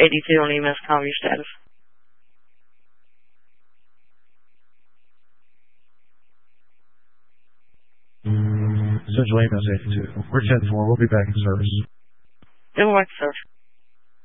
82 on EMS comm, your status. Central EMS 82. We're 10-4. We'll be back in service. Then we'll back to service.